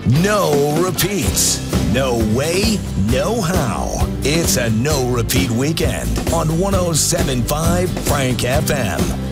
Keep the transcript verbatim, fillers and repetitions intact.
No repeats. No way, no how. It's a no repeat weekend on one oh seven point five Frank F M.